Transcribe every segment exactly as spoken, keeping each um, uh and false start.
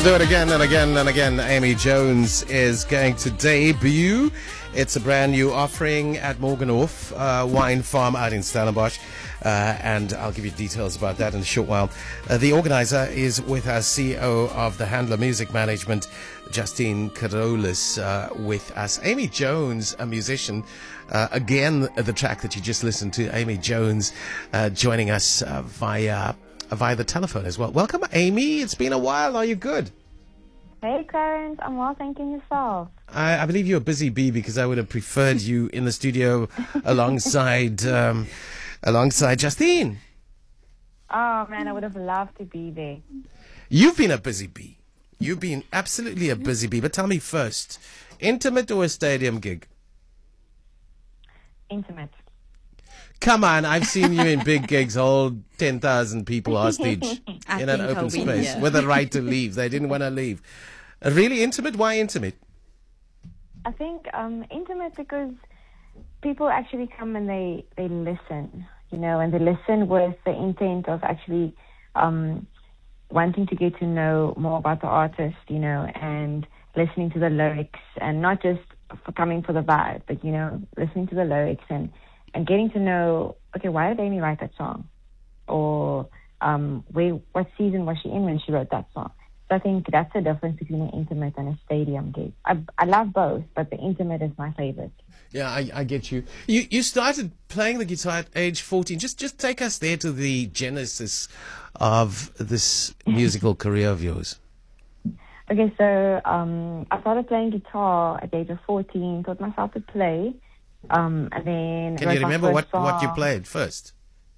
do it again and again and again. Amy Jones is going to debut. It's a brand new offering at Morgenhof uh, Wine Farm out in Stellenbosch. Uh, and I'll give you details about that in a short while. Uh, the organizer is with us, C E O of the Handler Music Management, Justine Carolis, uh, with us. Amy Jones, a musician. Uh, again, the track that you just listened to, Amy Jones, uh, joining us uh, via via the telephone as well. Welcome, Amy. It's been a while. Are you good? Hey, Clarence. I'm well, thanking yourself. I, I believe you're a busy bee because I would have preferred you in the studio alongside um, alongside Justine. Oh, man, I would have loved to be there. You've been a busy bee. You've been absolutely a busy bee. But tell me first, intimate or a stadium gig? Intimate. Come on, I've seen you in big gigs hold ten thousand people hostage I in an think open I'll be space here. with the right to leave. They didn't want to leave. Uh, really intimate? Why intimate? I think um, intimate because people actually come and they, they listen, you know, and they listen with the intent of actually um, wanting to get to know more about the artist, you know, and listening to the lyrics and not just for coming for the vibe, but, you know, listening to the lyrics and, and getting to know, okay, why did Amy write that song? Or um, where, what season was she in when she wrote that song? So I think that's the difference between an intimate and a stadium gig. I, I love both, but the intimate is my favorite. Yeah, I, I get you. You you started playing the guitar at age fourteen. Just just take us there to the genesis of this musical career of yours. Okay, so um, I started playing guitar at the age of fourteen, taught myself to play, um, and then... Can wrote you my remember first what, what you song. played first?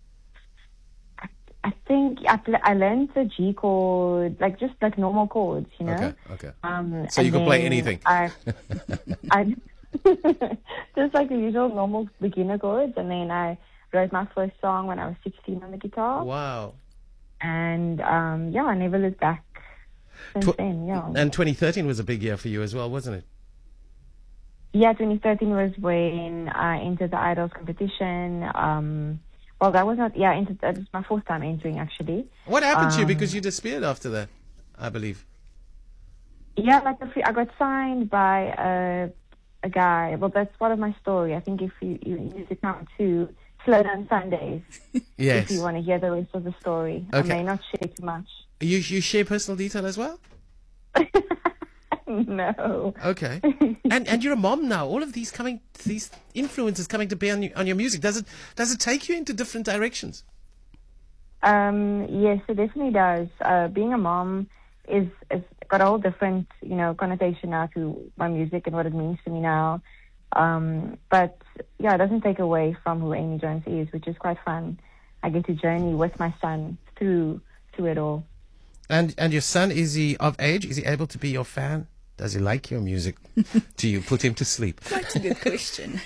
I think I, pl- I learned the G chord, like just like normal chords, you know? Okay, okay. Um, So you and can play then anything. I, I just like the usual normal beginner chords, and then I wrote my first song when I was sixteen on the guitar, Wow. and um, yeah, I never looked back since Tw- then. Yeah, And twenty thirteen was a big year for you as well, wasn't it? yeah. twenty thirteen was when I entered the Idols competition. Um, well, that was not. Yeah, I entered, that was my fourth time entering actually. What happened to you? Um, Because you disappeared after that, I believe. Yeah, like a few, I got signed by a a guy. Well, that's part of my story. I think if you, you use it now too, Slow Down Sundays. Yes. If you want to hear the rest of the story, I Okay. may not share too much. You you share personal detail as well? No. Okay. and and you're a mom now. All of these coming, these influences coming to bear on, you, on your music. Does it does it take you into different directions? Um, yes, it definitely does. Uh, being a mom is is got a whole different, you know, connotation now to my music and what it means to me now. Um, but yeah, it doesn't take away from who Amy Jones is, which is quite fun. I get to journey with my son through through it all. And and your son, is he of age? Is he able to be your fan? Does he like your music? Do you put him to sleep? That's a good question.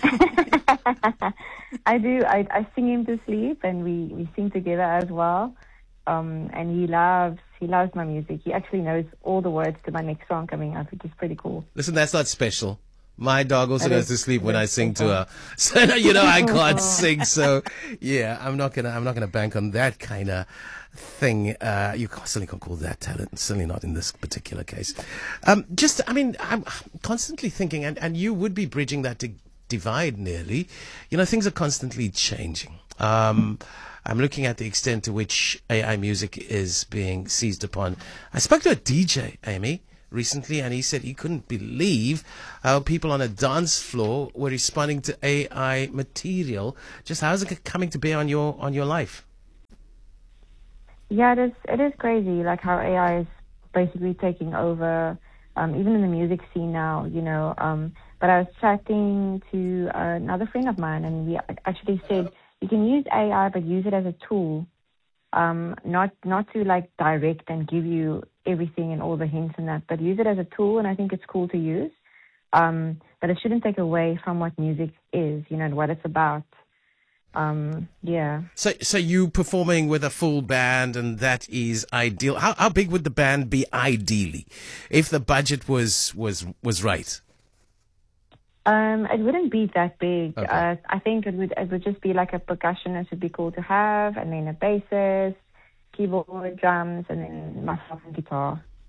I do. I, I sing him to sleep, and we, we sing together as well. Um, and he loves he loves my music. He actually knows all the words to my next song coming out, which is pretty cool. Listen, that's not special. My dog also That goes is- to sleep when I that's sing to special. her. So you know I can't sing. So yeah, I'm not gonna I'm not gonna bank on that kind of thing. Uh, you can't- certainly can't call that talent. Certainly not in this particular case. Um, just I mean, I'm constantly thinking, and and you would be bridging that di- divide nearly. You know, things are constantly changing. Um, I'm looking at the extent to which A I music is being seized upon. I spoke to a D J, Amy, recently, and he said he couldn't believe how people on a dance floor were responding to A I material. Just how's it coming to bear on your on your life? Yeah, it is. It is crazy, like how A I is basically taking over, um, even in the music scene now. You know. Um, but I was chatting to another friend of mine, and we actually said you can use A I, but use it as a tool, um, not not to like direct and give you everything and all the hints and that, but use it as a tool. And I think it's cool to use, um, but it shouldn't take away from what music is, you know, and what it's about. Um, yeah. So, so you performing with a full band, and that is ideal. How how big would the band be ideally, if the budget was was was right? Um, it wouldn't be that big. Okay. Uh, I think it would it would just be like a percussionist would be cool to have, and then a bassist, keyboard, drums, and then myself and guitar.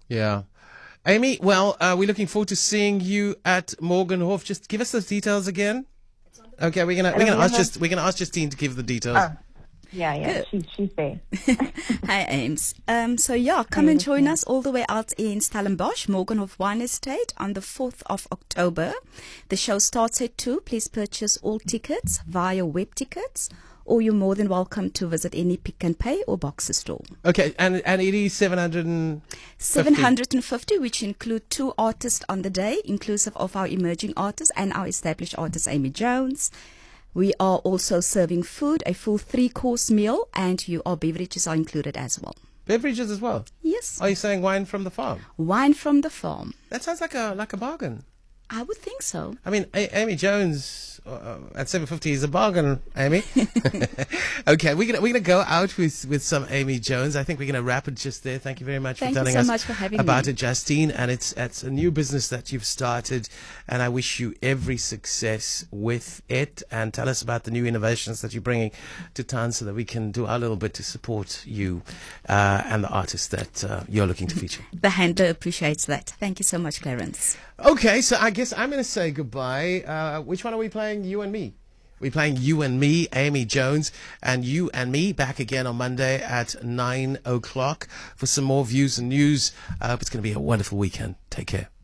Yeah. Amy, well, uh, we're looking forward to seeing you at Morgenhof. Just give us those details again. Okay, we're gonna we're gonna ask just we're gonna ask Justine to give the details. Oh, yeah, yeah, she's she's there. Hi, Ames. Um, so yeah, come and join us all the way out in Stellenbosch, Morgenhof Wine Estate, on the fourth of October. The show starts at two. Please purchase all tickets via web tickets, or you're more than welcome to visit any Pick and Pay or Boxer store. Okay, and and it is seven hundred and seven hundred fifty, which include two artists on the day, inclusive of our emerging artists and our established artist, Amy Jones. We are also serving food, a full three-course meal, and your beverages are included as well. Beverages as well? Yes. Are you saying wine from the farm? Wine from the farm. That sounds like a like a bargain. I would think so. I mean, a- Amy Jones uh, at seven fifty is a bargain, Amy. Okay, we're gonna we're gonna go out with, with some Amy Jones. I think we're gonna wrap it just there. Thank you very much Thank for telling you so us much for having about me. it, Justine. And it's it's a new business that you've started, and I wish you every success with it. And tell us about the new innovations that you're bringing to town, so that we can do our little bit to support you uh, and the artists that uh, you're looking to feature. The handler appreciates that. Thank you so much, Clarence. Okay, so I guess I'm going to say goodbye. Uh, which one are we playing? You and Me. We're playing You and Me, Amy Jones, and You and Me back again on Monday at nine o'clock for some more views and news. I hope it's going to be a wonderful weekend. Take care.